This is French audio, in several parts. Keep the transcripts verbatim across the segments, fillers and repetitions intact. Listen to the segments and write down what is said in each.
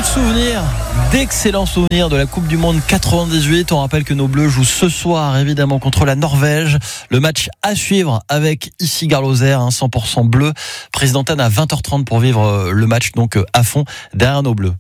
de souvenirs, d'excellents souvenirs de la Coupe du Monde quatre-vingt-dix-huit. On rappelle que nos Bleus jouent ce soir évidemment contre la Norvège. Le match à suivre avec ici Gare Lozère, hein, cent pour cent bleu. Prise d'antenne à vingt heures trente pour vivre le match donc à fond derrière nos Bleus.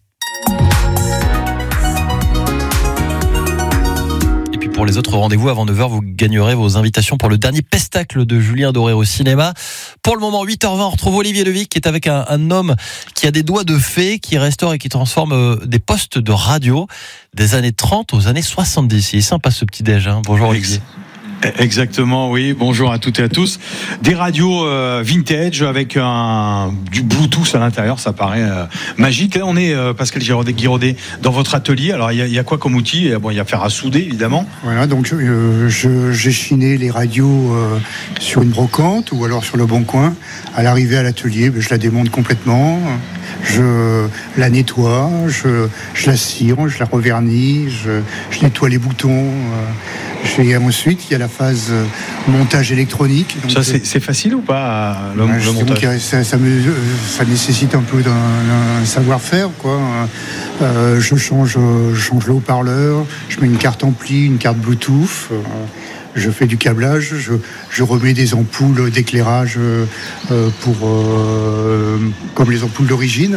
Pour les autres rendez-vous, avant neuf heures, vous gagnerez vos invitations pour le dernier pestacle de Julien Doré au cinéma. Pour le moment, huit heures vingt, on retrouve Olivier Levic qui est avec un, un homme qui a des doigts de fée, qui restaure et qui transforme des postes de radio des années trente aux années soixante-dix. Il est sympa ce petit déj, hein. Bonjour Olivier. Exactement, oui. Bonjour à toutes et à tous. Des radios euh, vintage avec un, du Bluetooth à l'intérieur, ça paraît euh, magique. Là, on est, euh, Pascal Guiraudet, dans votre atelier. Alors, il y, y a quoi comme outil ? Bon, il y a faire à souder, évidemment. Voilà, donc euh, je, j'ai chiné les radios euh, sur une brocante ou alors sur le bon coin. À l'arrivée à l'atelier, ben, je la démonte complètement. Je la nettoie, je, je la cire, je la revernis, je, je nettoie les boutons. Euh, et ensuite, il y a la phase montage électronique. Donc, ça, c'est, c'est facile ou pas, le, ouais, le montage ? ça, ça, me, ça nécessite un peu d'un, d'un savoir-faire, quoi. Euh, je change, je change le haut-parleur, je mets une carte ampli, une carte Bluetooth. Euh, Je fais du câblage, je, je remets des ampoules d'éclairage euh, pour, euh, comme les ampoules d'origine.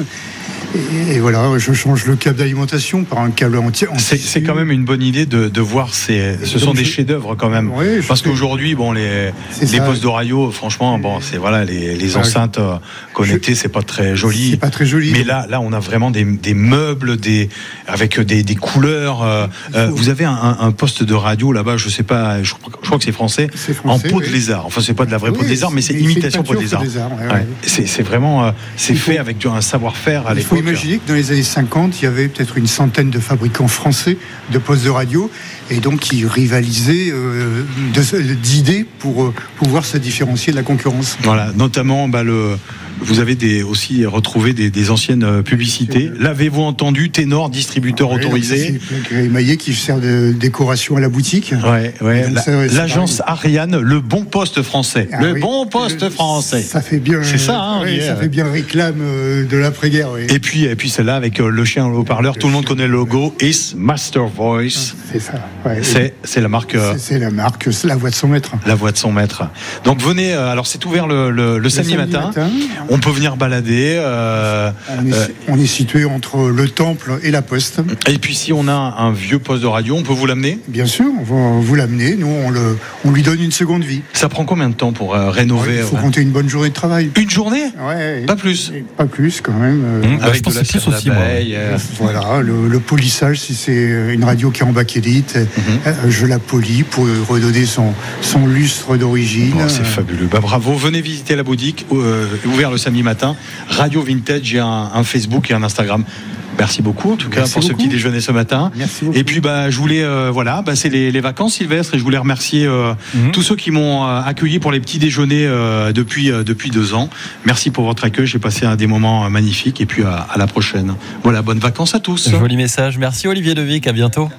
Et, et voilà, je change le câble d'alimentation par un câble entier. C'est, c'est quand même une bonne idée de, de voir ces. Ce sont des je... chefs-d'œuvre quand même. Oui, parce fais... qu'aujourd'hui, bon, les, les postes de radio, franchement, bon, c'est voilà, les, les enceintes euh, connectées, je... c'est pas très joli. C'est pas très joli. Mais là, là, on a vraiment des, des meubles, des avec des, des couleurs. Euh, euh, vous avez un, un poste de radio là-bas, je sais pas, je, je crois que c'est français, c'est français, en peau oui. de lézard. Enfin, c'est pas de la vraie oui, peau de lézard, mais c'est, c'est imitation peau de lézard. lézard ouais, ouais. Ouais. C'est, c'est vraiment, euh, c'est Il fait faut... avec un savoir-faire à l'époque. Il faut imaginer que dans les années cinquante, il y avait peut-être une centaine de fabricants français de postes de radio et donc qui rivalisaient euh, de, d'idées pour euh, pouvoir se différencier de la concurrence. Voilà, notamment bah, le. Vous avez des, aussi retrouvé des, des anciennes publicités. L'avez-vous entendu, Ténor, distributeur ah ouais, autorisé. C'est émaillé qui sert de décoration à la boutique. Ouais, ouais. La, ça, l'agence Ariane, le bon poste français. Ah, le oui. bon poste le, français. Ça fait bien. C'est ça, hein, oui, ça fait bien réclame de l'après-guerre. Oui. Et puis, et puis celle-là avec le chien au haut-parleur. Le Tout le monde connaît le logo. Is Master Voice. C'est ça. Ouais, c'est, c'est la marque. C'est, c'est la marque. C'est la voix de son maître. La voix de son maître. Donc venez. Alors c'est ouvert le, le, le samedi, samedi matin. matin. On peut venir balader. Euh, on, est, euh, on est situé entre le temple et la poste. Et puis si on a un, un vieux poste de radio, on peut vous l'amener ? Bien sûr, on va vous l'amener. Nous, on, le, on lui donne une seconde vie. Ça prend combien de temps pour euh, rénover ? Ouais, il faut ouais. compter une bonne journée de travail. Une journée ? Ouais. Pas plus ? Pas plus quand même. Mmh, avec, avec de la cire d'abeille. Euh... Voilà, le, le polissage, si c'est une radio qui est en bakélite, mmh. euh, je la polis pour redonner son, son lustre d'origine. Oh, c'est fabuleux. Bah, bravo. Venez visiter la boutique, euh, ouvert le samedi matin. Radio Vintage, il y a un, un Facebook et un Instagram. Merci beaucoup en tout cas Merci pour beaucoup. ce petit déjeuner ce matin. Merci beaucoup. Et puis bah je voulais euh, voilà bah c'est les, les vacances Sylvestre et je voulais remercier euh, mm-hmm. tous ceux qui m'ont euh, accueilli pour les petits déjeuners euh, depuis euh, depuis deux ans. Merci pour votre accueil. J'ai passé un des moments euh, magnifiques et puis à, à la prochaine. Voilà, bonnes vacances à tous. Joli message. Merci Olivier Levic. À bientôt.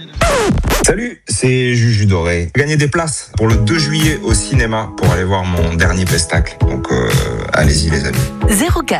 Salut, c'est Juju Doré. Gagnez des places pour le deux juillet au cinéma pour aller voir mon dernier pestacle. Donc euh, allez-y les amis. zéro quatre